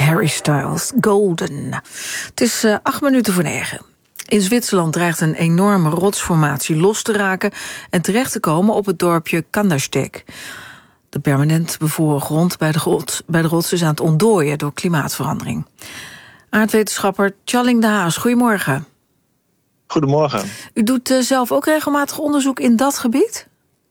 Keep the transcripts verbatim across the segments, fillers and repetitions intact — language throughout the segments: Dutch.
Harry Styles, Golden. Het is uh, acht minuten voor negen. In Zwitserland dreigt een enorme rotsformatie los te raken en terecht te komen op het dorpje Kandersteg. De permanent bevroren grond bij de, rots, bij de rots is aan het ontdooien door klimaatverandering. Aardwetenschapper Tjalling de Haas, goedemorgen. Goedemorgen. U doet uh, zelf ook regelmatig onderzoek in dat gebied?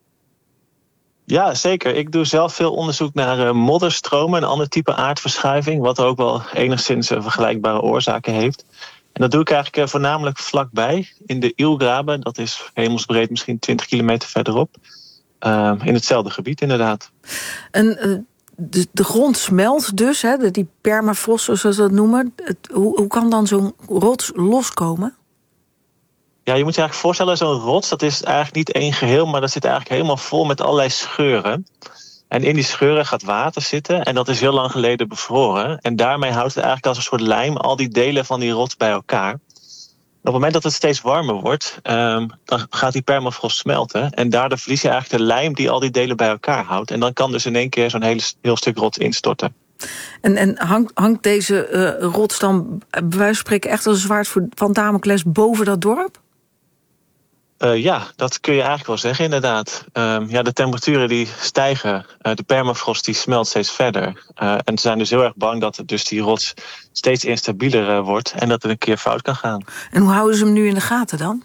Ja, zeker. Ik doe zelf veel onderzoek naar uh, modderstromen, een ander type aardverschuiving, wat ook wel enigszins uh, vergelijkbare oorzaken heeft. En dat doe ik eigenlijk uh, voornamelijk vlakbij, in de Ilgraben. Dat is hemelsbreed misschien twintig kilometer verderop. Uh, in hetzelfde gebied inderdaad. En uh, de, de grond smelt dus, hè, die permafrost zoals ze dat noemen. Het, hoe, hoe kan dan zo'n rots loskomen? Ja, je moet je eigenlijk voorstellen, zo'n rots, dat is eigenlijk niet één geheel, maar dat zit eigenlijk helemaal vol met allerlei scheuren. En in die scheuren gaat water zitten en dat is heel lang geleden bevroren. En daarmee houdt het eigenlijk als een soort lijm al die delen van die rots bij elkaar. Op het moment dat het steeds warmer wordt, um, dan gaat die permafrost smelten. En daardoor verlies je eigenlijk de lijm die al die delen bij elkaar houdt. En dan kan dus in één keer zo'n hele, heel stuk rots instorten. En, en hangt, hangt deze uh, rots dan, bij wijze van spreken, echt als een zwaard van Damocles boven dat dorp? Uh, ja, dat kun je eigenlijk wel zeggen, inderdaad. Uh, ja, de temperaturen die stijgen, uh, de permafrost die smelt steeds verder. Uh, en ze zijn dus heel erg bang dat het dus die rots steeds instabieler uh, wordt en dat het een keer fout kan gaan. En hoe houden ze hem nu in de gaten dan?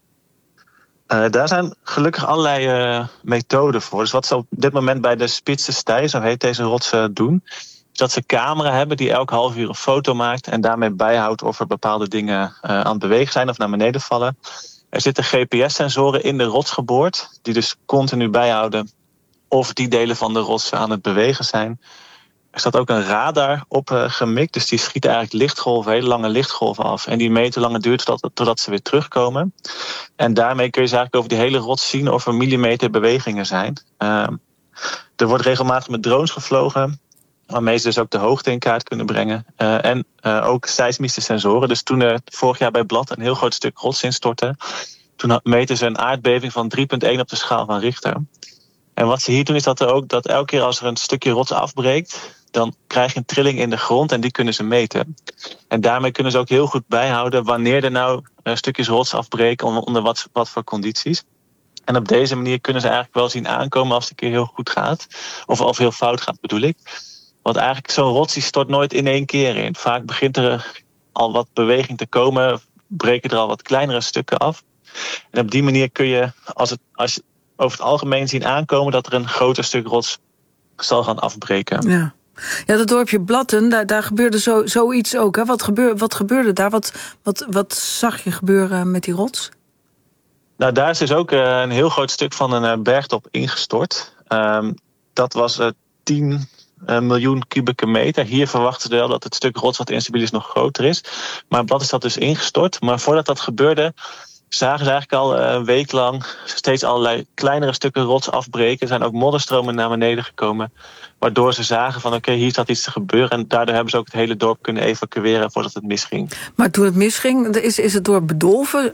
Uh, daar zijn gelukkig allerlei uh, methoden voor. Dus wat ze op dit moment bij de Spitse Stij, zo heet deze rots, uh, doen, is dat ze een camera hebben die elk half uur een foto maakt en daarmee bijhoudt of er bepaalde dingen uh, aan het bewegen zijn of naar beneden vallen. Er zitten G P S-sensoren in de rots geboord, die dus continu bijhouden of die delen van de rots aan het bewegen zijn. Er staat ook een radar op uh, gemikt, dus die schiet eigenlijk lichtgolven, hele lange lichtgolven af. En die meten hoe lang het duurt totdat, totdat ze weer terugkomen. En daarmee kun je dus eigenlijk over die hele rots zien of er millimeter bewegingen zijn. Uh, er wordt regelmatig met drones gevlogen, waarmee ze dus ook de hoogte in kaart kunnen brengen. Uh, en uh, ook seismische sensoren. Dus toen er vorig jaar bij Blad een heel groot stuk rots instortte, toen meten ze een aardbeving van drie komma één op de schaal van Richter. En wat ze hier doen is dat er ook dat elke keer als er een stukje rots afbreekt, dan krijg je een trilling in de grond en die kunnen ze meten. En daarmee kunnen ze ook heel goed bijhouden wanneer er nou uh, stukjes rots afbreken, onder, onder wat, wat voor condities. En op deze manier kunnen ze eigenlijk wel zien aankomen als het een keer heel goed gaat. Of, of heel fout gaat, bedoel ik. Want eigenlijk zo'n rots die stort nooit in één keer in. Vaak begint er al wat beweging te komen, breken er al wat kleinere stukken af. En op die manier kun je, als, het, als je over het algemeen zien aankomen, dat er een groter stuk rots zal gaan afbreken. Ja, ja, dat dorpje Blatten, daar, daar gebeurde zo, zoiets ook. Hè? Wat, gebeur, wat gebeurde daar? Wat, wat, wat zag je gebeuren met die rots? Nou, daar is dus ook uh, een heel groot stuk van een uh, bergtop ingestort. Um, dat was uh, tien uh, miljoen kubieke meter. Hier verwachten ze wel dat het stuk rots wat instabiel is nog groter is. Maar in Blad is dat dus ingestort. Maar voordat dat gebeurde, zagen ze eigenlijk al een week lang steeds allerlei kleinere stukken rots afbreken. Er zijn ook modderstromen naar beneden gekomen, waardoor ze zagen van oké, okay, hier staat iets te gebeuren. En daardoor hebben ze ook het hele dorp kunnen evacueren voordat het misging. Maar toen het misging, is, is het dorp bedolven?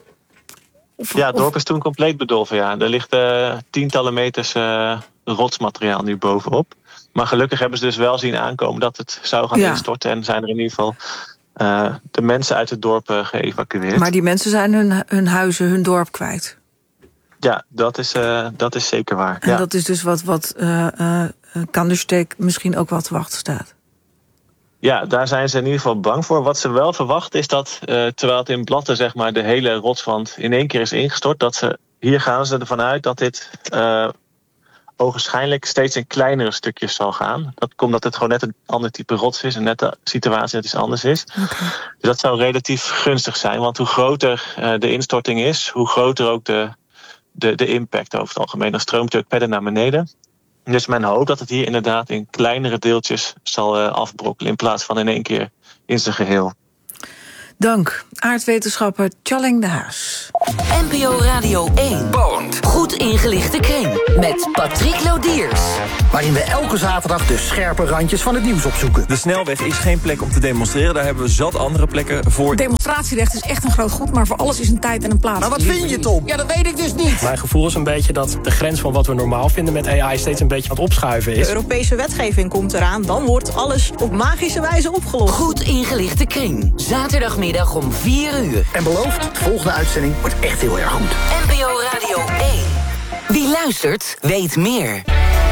Of, ja, het dorp is toen compleet bedolven, ja. Er ligt uh, tientallen meters uh, rotsmateriaal nu bovenop. Maar gelukkig hebben ze dus wel zien aankomen dat het zou gaan ja. instorten. En zijn er in ieder geval Uh, de mensen uit het dorp uh, geëvacueerd. Maar die mensen zijn hun, hun huizen, hun dorp kwijt? Ja, dat is, uh, dat is zeker waar. En ja. dat is dus wat, wat uh, uh, Kandersteg misschien ook wat te wachten staat? Ja, daar zijn ze in ieder geval bang voor. Wat ze wel verwachten is dat, uh, terwijl het in Blatten zeg maar de hele rotswand in één keer is ingestort, dat ze, hier gaan ze ervan uit dat dit Uh, ogenschijnlijk steeds in kleinere stukjes zal gaan. Dat komt omdat het gewoon net een ander type rots is en net de situatie net iets anders is. Okay. Dus dat zou relatief gunstig zijn, want hoe groter uh, de instorting is, hoe groter ook de, de, de impact over het algemeen. Dan stroomt het ook verder naar beneden. Dus men hoopt dat het hier inderdaad in kleinere deeltjes zal uh, afbrokkelen in plaats van in één keer in zijn geheel. Dank, aardwetenschapper Tjalling de Haas. N P O Radio één. Poont. Goed ingelichte kring. Met Patrick Lodiers. Waarin we elke zaterdag de scherpe randjes van het nieuws opzoeken. De snelweg is geen plek om te demonstreren. Daar hebben we zat andere plekken voor. Demonstratierecht is echt een groot goed, maar voor alles is een tijd en een plaats. Maar wat vind je, Tom? Ja, dat weet ik dus niet. Mijn gevoel is een beetje dat de grens van wat we normaal vinden met A I steeds een beetje aan het opschuiven is. De Europese wetgeving komt eraan, dan wordt alles op magische wijze opgelost. Goed ingelichte kring. Zaterdagmiddag om vier uur. En beloofd, de volgende uitzending wordt echt heel erg goed. N P O Radio één. Wie luistert, weet meer.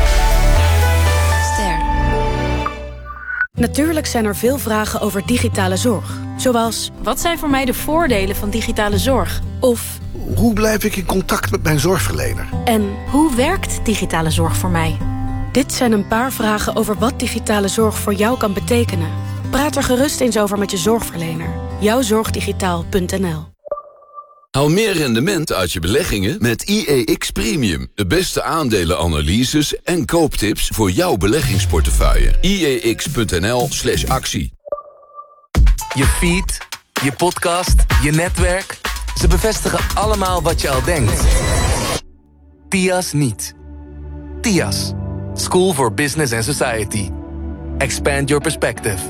Ster. Natuurlijk zijn er veel vragen over digitale zorg. Zoals, wat zijn voor mij de voordelen van digitale zorg? Of, hoe blijf ik in contact met mijn zorgverlener? En hoe werkt digitale zorg voor mij? Dit zijn een paar vragen over wat digitale zorg voor jou kan betekenen. Praat er gerust eens over met je zorgverlener. jouwzorgdigitaal punt n l. Haal meer rendement uit je beleggingen met I E X Premium. De beste aandelenanalyses en kooptips voor jouw beleggingsportefeuille. I E X punt n l slash actie. Je feed, je podcast, je netwerk. Ze bevestigen allemaal wat je al denkt. T I A S niet. T I A S. School for Business and Society. Expand your perspective.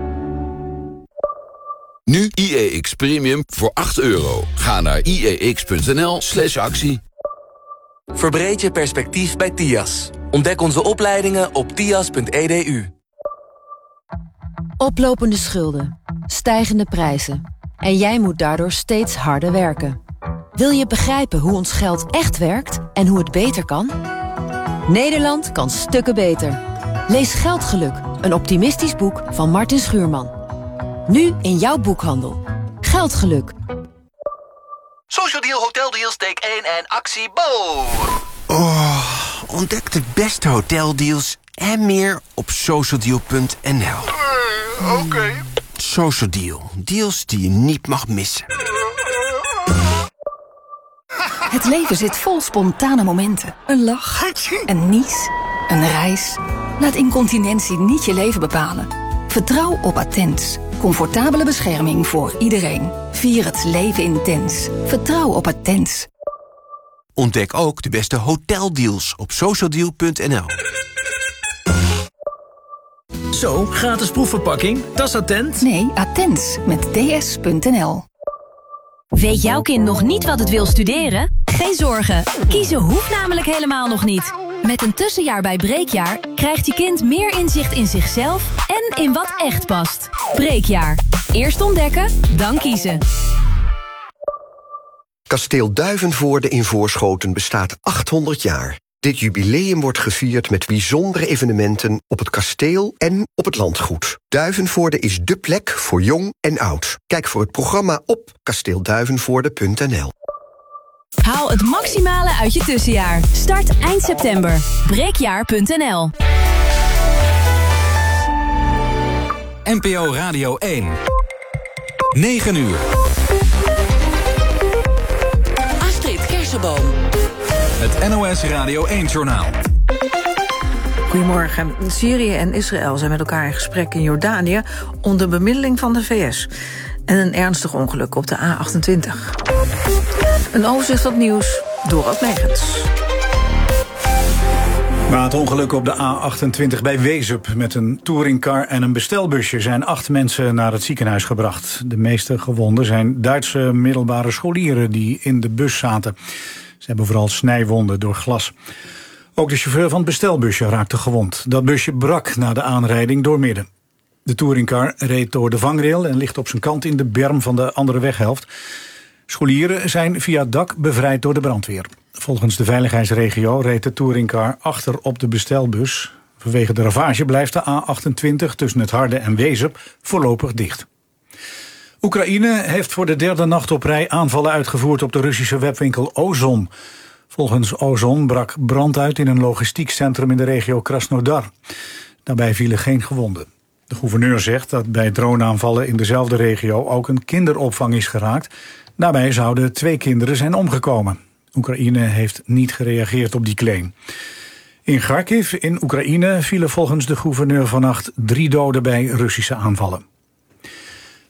Nu I E X Premium voor acht euro. Ga naar I E X punt n l slash actie. Verbreed je perspectief bij T I A S. Ontdek onze opleidingen op t i a s punt e d u. Oplopende schulden, stijgende prijzen. En jij moet daardoor steeds harder werken. Wil je begrijpen hoe ons geld echt werkt en hoe het beter kan? Nederland kan stukken beter. Lees Geldgeluk, een optimistisch boek van Martin Schuurman. Nu in jouw boekhandel. Geldgeluk. Social Deal, Hotel Deals, take één en actie Bo. Oh, ontdek de beste hoteldeals en meer op social deal punt n l. Uh, Oké. Okay. Social Deal. Deals die je niet mag missen. Het leven zit vol spontane momenten. Een lach, een nies, een reis. Laat incontinentie niet je leven bepalen. Vertrouw op Attens. Comfortabele bescherming voor iedereen. Vier het leven intens. Vertrouw op Attens. Ontdek ook de beste hoteldeals op social deal punt n l. Zo, gratis proefverpakking. Dat is Attent. Nee, Attens met d s punt n l. Weet jouw kind nog niet wat het wil studeren? Geen zorgen. Kiezen hoeft namelijk helemaal nog niet. Met een tussenjaar bij Breekjaar krijgt je kind meer inzicht in zichzelf en in wat echt past. Breekjaar. Eerst ontdekken, dan kiezen. Kasteel Duivenvoorde in Voorschoten bestaat achthonderd jaar. Dit jubileum wordt gevierd met bijzondere evenementen op het kasteel en op het landgoed. Duivenvoorde is dé plek voor jong en oud. Kijk voor het programma op kasteel duivenvoorde punt n l. Haal het maximale uit je tussenjaar. Start eind september. breekjaar punt n l. N P O Radio één. negen uur. Astrid Kersenboom. Het N O S Radio één-journaal. Goedemorgen. Syrië en Israël zijn met elkaar in gesprek in Jordanië onder bemiddeling van de V S. En een ernstig ongeluk op de A achtentwintig. Een overzicht van het nieuws, Dorot Megens. Na het ongeluk op de A achtentwintig bij Wezup met een touringcar en een bestelbusje zijn acht mensen naar het ziekenhuis gebracht. De meeste gewonden zijn Duitse middelbare scholieren die in de bus zaten. Ze hebben vooral snijwonden door glas. Ook de chauffeur van het bestelbusje raakte gewond. Dat busje brak na de aanrijding doormidden. De touringcar reed door de vangrail en ligt op zijn kant in de berm van de andere weghelft. Scholieren zijn via het dak bevrijd door de brandweer. Volgens de veiligheidsregio reed de touringcar achter op de bestelbus. Vanwege de ravage blijft de A achtentwintig tussen het Harde en Wezup voorlopig dicht. Oekraïne heeft voor de derde nacht op rij aanvallen uitgevoerd op de Russische webwinkel Ozon. Volgens Ozon brak brand uit in een logistiek centrum in de regio Krasnodar. Daarbij vielen geen gewonden. De gouverneur zegt dat bij droneaanvallen in dezelfde regio ook een kinderopvang is geraakt. Daarbij zouden twee kinderen zijn omgekomen. Oekraïne heeft niet gereageerd op die claim. In Kharkiv in Oekraïne vielen volgens de gouverneur vannacht drie doden bij Russische aanvallen.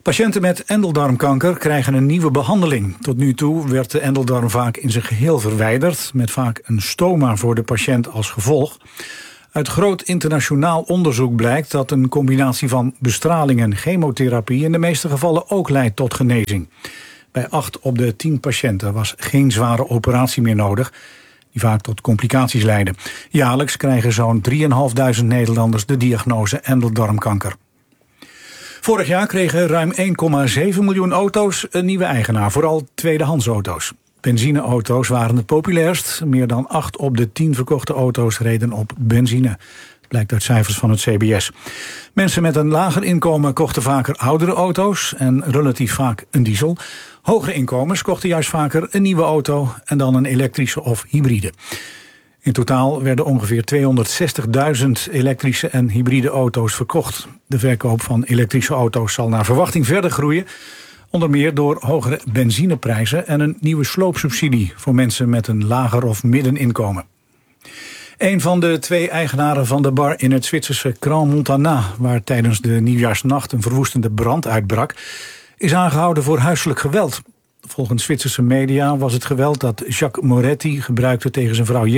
Patiënten met endeldarmkanker krijgen een nieuwe behandeling. Tot nu toe werd de endeldarm vaak in zijn geheel verwijderd, met vaak een stoma voor de patiënt als gevolg. Uit groot internationaal onderzoek blijkt dat een combinatie van bestraling en chemotherapie in de meeste gevallen ook leidt tot genezing. Bij acht op de tien patiënten was geen zware operatie meer nodig, die vaak tot complicaties leiden. Jaarlijks krijgen zo'n drieduizend vijfhonderd Nederlanders de diagnose endeldarmkanker. Vorig jaar kregen ruim één komma zeven miljoen auto's een nieuwe eigenaar, vooral tweedehandsauto's. Benzineauto's waren het populairst. Meer dan acht op de tien verkochte auto's reden op benzine. Blijkt uit cijfers van het C B S. Mensen met een lager inkomen kochten vaker oudere auto's en relatief vaak een diesel. Hogere inkomens kochten juist vaker een nieuwe auto en dan een elektrische of hybride. In totaal werden ongeveer tweehonderdzestigduizend elektrische en hybride auto's verkocht. De verkoop van elektrische auto's zal naar verwachting verder groeien. Onder meer door hogere benzineprijzen en een nieuwe sloopsubsidie voor mensen met een lager of middeninkomen. Een van de twee eigenaren van de bar in het Zwitserse Crans Montana, waar tijdens de nieuwjaarsnacht een verwoestende brand uitbrak, is aangehouden voor huiselijk geweld. Volgens Zwitserse media was het geweld dat Jacques Moretti gebruikte tegen zijn vrouw